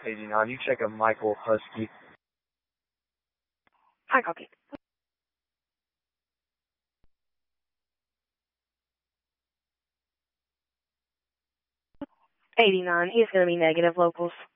89, you check a Michael Husky. Hi, copy. 89, he's going to be negative locals.